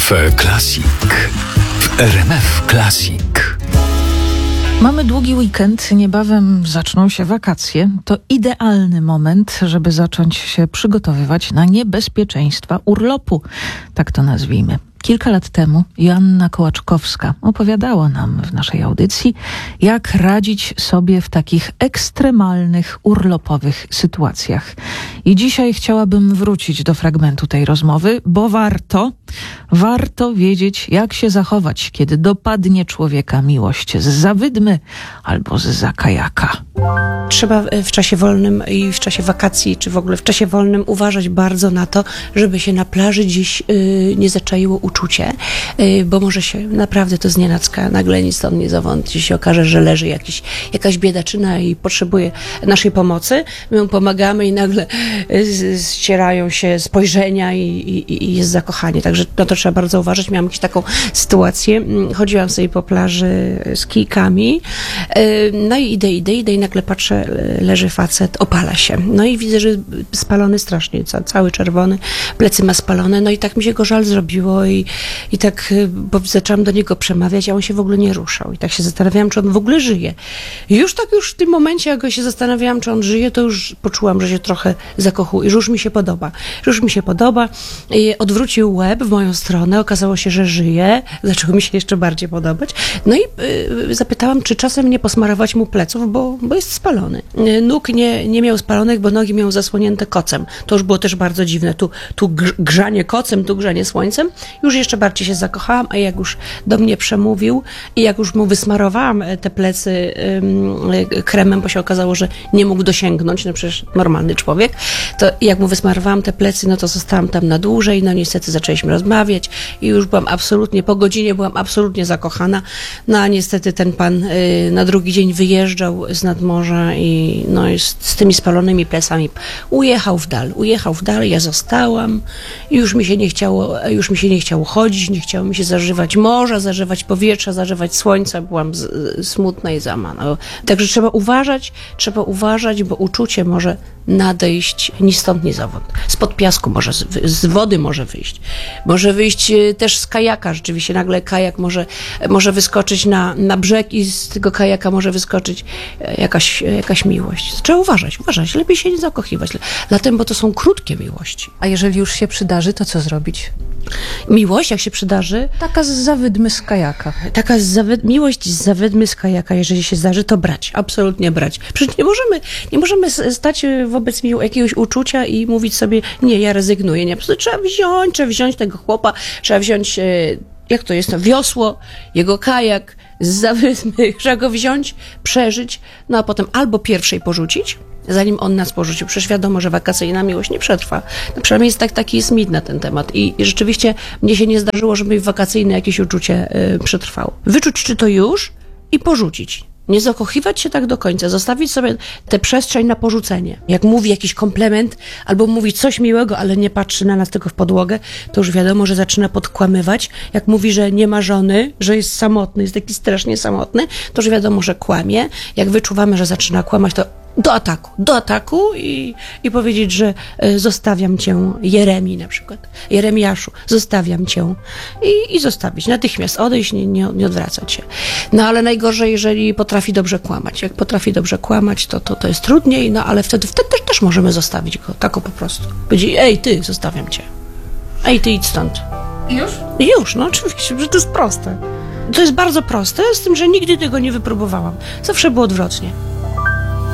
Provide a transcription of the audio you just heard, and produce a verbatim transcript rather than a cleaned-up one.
Cafe Classic w R M F Classic. Mamy długi weekend, niebawem zaczną się wakacje. To idealny moment, żeby zacząć się przygotowywać na niebezpieczeństwa urlopu, tak to nazwijmy. Kilka lat temu Joanna Kołaczkowska opowiadała nam w naszej audycji, jak radzić sobie w takich ekstremalnych, urlopowych sytuacjach. I dzisiaj chciałabym wrócić do fragmentu tej rozmowy, bo warto, warto wiedzieć, jak się zachować, kiedy dopadnie człowieka miłość zza wydmy albo zza kajaka. Trzeba w czasie wolnym i w czasie wakacji, czy w ogóle w czasie wolnym uważać bardzo na to, żeby się na plaży gdzieś yy, nie zaczaiło uczucie, yy, bo może się naprawdę to znienacka, nagle nic stąd nie zawątrzy, się okaże, że leży jakiś, jakaś biedaczyna i potrzebuje naszej pomocy. My mu pomagamy i nagle yy, ścierają się spojrzenia i, i, i jest zakochanie. Także na to trzeba bardzo uważać. Miałam jakąś taką sytuację. Chodziłam sobie po plaży z kijkami, yy, no i idę, idę, idę i nagle patrzę, leży facet, opala się. No i widzę, że spalony strasznie, ca, cały czerwony, plecy ma spalone, no i tak mi się go żal zrobiło i, i tak, bo zaczęłam do niego przemawiać, a on się w ogóle nie ruszał. I tak się zastanawiałam, czy on w ogóle żyje. I już tak już w tym momencie, jak się zastanawiałam, czy on żyje, to już poczułam, że się trochę zakochuje, że już mi się podoba. Że już mi się podoba. I odwrócił łeb w moją stronę, okazało się, że żyje. Zaczęło mi się jeszcze bardziej podobać. No i y, zapytałam, czy czasem nie posmarować mu pleców, bo, bo jest spalony. Nóg nie, nie miał spalonych, bo nogi miał zasłonięte kocem. To już było też bardzo dziwne. Tu, tu grzanie kocem, tu grzanie słońcem. Już jeszcze bardziej się zakochałam, a jak już do mnie przemówił i jak już mu wysmarowałam te plecy um, kremem, bo się okazało, że nie mógł dosięgnąć, no przecież normalny człowiek, to jak mu wysmarowałam te plecy, no to zostałam tam na dłużej, no niestety zaczęliśmy rozmawiać i już byłam absolutnie, po godzinie byłam absolutnie zakochana, no a niestety ten pan y, na drugi dzień wyjeżdżał z nadmorza i no i z, z tymi spalonymi plecami ujechał w dal, ujechał w dal, ja zostałam i już mi się nie chciało, już mi się nie chciało chodzić, nie chciało mi się zażywać morza, zażywać powietrza, zażywać słońca, byłam z, smutna i załamana. Także trzeba uważać, trzeba uważać, bo uczucie może nadejść ni stąd, ni zowąd. Spod piasku może, z, z wody może wyjść. Może wyjść też z kajaka, rzeczywiście nagle kajak może, może wyskoczyć na, na brzeg i z tego kajaka może wyskoczyć jakaś, jakaś miłość. Trzeba uważać, uważać, lepiej się nie zakochiwać. Dlatego, bo to są krótkie miłości. A jeżeli już się przydarzy, to co zrobić? Miłość, jak się przydarzy? Taka zza wydmy z kajaka. Taka z miłość z zawydmy z kajaka, jeżeli się zdarzy, to brać, absolutnie brać. Przecież nie możemy, nie możemy stać wobec jakiegoś uczucia i mówić sobie, nie, ja rezygnuję. Nie, po prostu trzeba wziąć, trzeba wziąć tego chłopa, trzeba wziąć, jak to jest, wiosło, jego kajak z zawydmy, trzeba go wziąć, przeżyć, no a potem albo pierwszej porzucić, zanim on nas porzucił. Przecież wiadomo, że wakacyjna miłość nie przetrwa. No przynajmniej jest tak, taki jest mit na ten temat. I, I rzeczywiście mnie się nie zdarzyło, żeby wakacyjne jakieś uczucie y, przetrwało. Wyczuć, czy to już i porzucić. Nie zakochiwać się tak do końca, zostawić sobie tę przestrzeń na porzucenie. Jak mówi jakiś komplement, albo mówi coś miłego, ale nie patrzy na nas tylko w podłogę, to już wiadomo, że zaczyna podkłamywać. Jak mówi, że nie ma żony, że jest samotny, jest taki strasznie samotny, to już wiadomo, że kłamie. Jak wyczuwamy, że zaczyna kłamać, to do ataku, do ataku i, i powiedzieć, że y, zostawiam cię, Jeremi na przykład, Jeremiaszu, zostawiam cię i, i zostawić, natychmiast odejść, nie, nie, nie odwracać się. No ale najgorzej, jeżeli potrafi dobrze kłamać. Jak potrafi dobrze kłamać, to, to, to jest trudniej, no ale wtedy, wtedy też, też możemy zostawić go, tak po prostu. Powiedzieć, ej ty, zostawiam cię, ej ty idź stąd. Już? Już, no oczywiście, że to jest proste. To jest bardzo proste, z tym, że nigdy tego nie wypróbowałam. Zawsze było odwrotnie.